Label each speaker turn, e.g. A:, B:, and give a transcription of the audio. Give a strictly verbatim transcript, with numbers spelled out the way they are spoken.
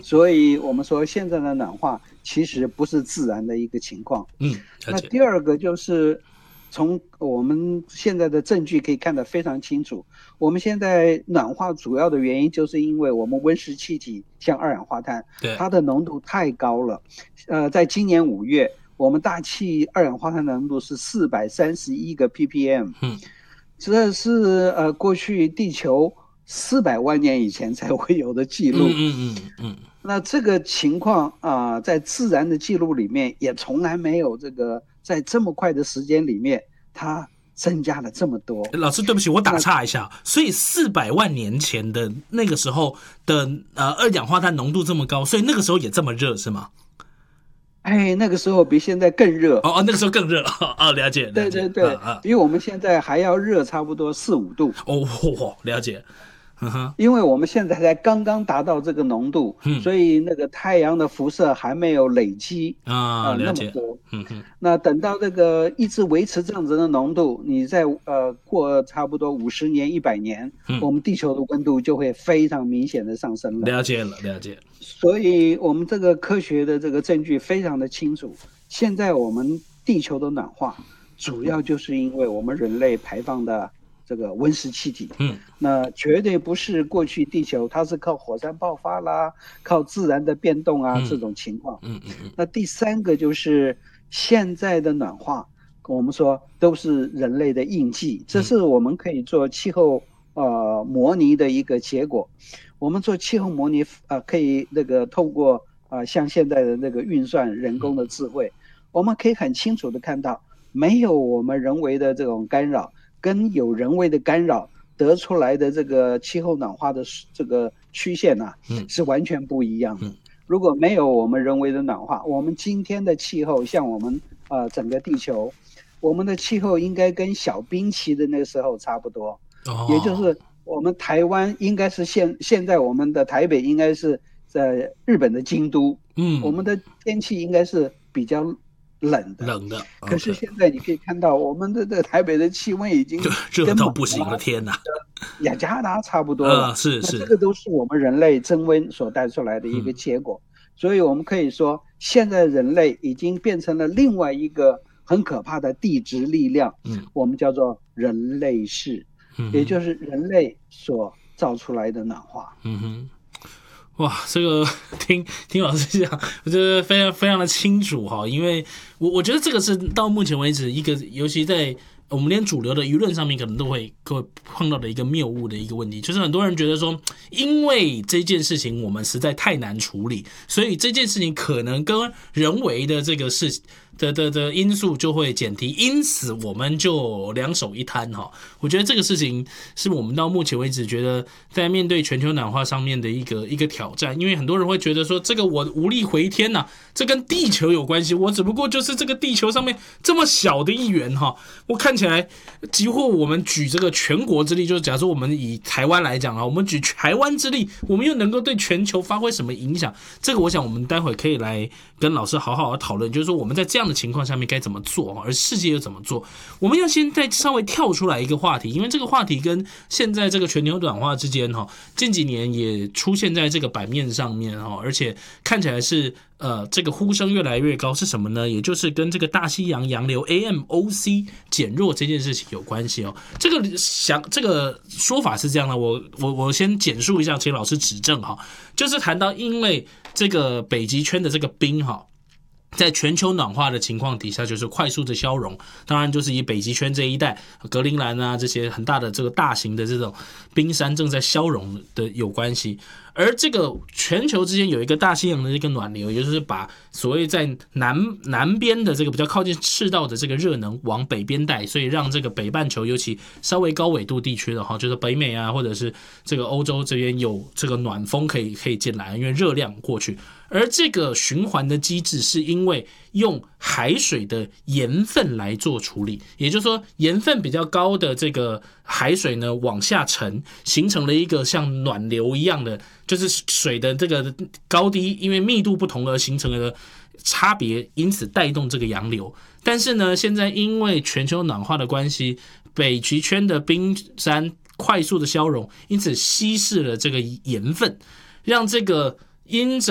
A: 所以我们说现在的暖化其实不是自然的一个情况。
B: 嗯，
A: 那第二个就是从我们现在的证据可以看得非常清楚，我们现在暖化主要的原因就是因为我们温室气体像二氧化碳，它的浓度太高了。呃，在今年五月，我们大气二氧化碳浓度是四百三十一个 ppm，
B: 嗯，
A: 这是呃过去地球四百万年以前才会有的记录。
B: 嗯嗯嗯嗯。
A: 那这个情况啊、呃，在自然的记录里面也从来没有这个在这么快的时间里面，它增加了这么多。
B: 老师，对不起，我打岔一下，所以四百万年前的那个时候的呃二氧化碳浓度这么高，所以那个时候也这么热是吗？
A: 哎，那个时候比现在更热。
B: 哦哦，那个时候更热哦，了解，了解，
A: 对对对，
B: 啊啊、
A: 比我们现在还要热差不多四五度。
B: 哦，了解。
A: 因为我们现在才刚刚达到这个浓度，
B: 嗯、
A: 所以那个太阳的辐射还没有累积
B: 啊、
A: 呃、
B: 了解。
A: 那么多。
B: 嗯哼，
A: 那等到这个一直维持这样子的浓度，你在呃过差不多五十年、一百年、嗯，我们地球的温度就会非常明显的上升了。
B: 了解了，了解。
A: 所以我们这个科学的这个证据非常的清楚，现在我们地球的暖化，主要就是因为我们人类排放的这个温室气体，
B: 嗯，
A: 那绝对不是过去地球它是靠火山爆发啦，靠自然的变动啊、嗯、这种情况。
B: 嗯嗯嗯。
A: 那第三个就是现在的暖化，我们说都是人类的印记，这是我们可以做气候呃模拟的一个结果。我们做气候模拟呃可以那个透过呃像现在的那个运算人工的智慧，我们可以很清楚的看到，没有我们人为的这种干扰。跟有人为的干扰得出来的这个气候暖化的这个曲线啊，嗯、是完全不一样的。嗯、如果没有我们人为的暖化，我们今天的气候像我们呃整个地球，我们的气候应该跟小冰期的那个时候差不多，哦、也就是我们台湾应该是现现在我们的台北应该是在日本的京都，嗯，我们的天气应该是比较冷的，
B: 冷的。
A: 可是现在你可以看到，我们的这个台北的气温已经
B: 热到不行了，天哪！
A: 雅加达差不多了，
B: 呃、是是，
A: 这个都是我们人类增温所带出来的一个结果。嗯、所以我们可以说，现在人类已经变成了另外一个很可怕的地质力量，嗯，我们叫做人类世，嗯、也就是人类所造出来的暖化。
B: 嗯哼。哇，这个听听老师讲，我觉得非常非常的清楚哈，因为我我觉得这个是到目前为止一个，尤其在我们连主流的舆论上面可能都会会碰到的一个谬误的一个问题，就是很多人觉得说，因为这件事情我们实在太难处理，所以这件事情可能跟人为的这个事情。的的的因素就会减低，因此我们就两手一摊哈。我觉得这个事情是我们到目前为止觉得在面对全球暖化上面的一个一个挑战，因为很多人会觉得说这个我无力回天呐、啊，这跟地球有关系，我只不过就是这个地球上面这么小的一员哈。我看起来几乎我们举这个全国之力，就是假如说我们以台湾来讲啊，我们举台湾之力，我们又能够对全球发挥什么影响？这个我想我们待会可以来跟老师好好的讨论，就是说我们在这样的情况下面该怎么做，而世界又怎么做？我们要先再稍微跳出来一个话题，因为这个话题跟现在这个全球暖化之间哈，近几年也出现在这个版面上面哈，而且看起来是呃这个呼声越来越高，是什么呢？也就是跟这个大西洋洋流 A M O C 减弱这件事情有关系哦。这个想这个说法是这样的，我我我先简述一下，请老师指正哈，就是谈到因为这个北极圈的这个冰哈。在全球暖化的情况底下，就是快速的消融，当然就是以北极圈这一带，格陵兰啊这些很大的这个大型的这种冰山正在消融的有关系。而这个全球之间有一个大西洋的一个暖流，也就是把所谓在南南边的这个比较靠近赤道的这个热能往北边带，所以让这个北半球尤其稍微高纬度地区的哈，就是北美啊或者是这个欧洲这边有这个暖风可以可以进来，因为热量过去。而这个循环的机制是因为用海水的盐分来做处理，也就是说盐分比较高的这个海水呢往下沉，形成了一个像暖流一样的，就是水的这个高低因为密度不同而形成了差别，因此带动这个洋流。但是呢，现在因为全球暖化的关系，北极圈的冰山快速的消融，因此稀释了这个盐分，让这个因着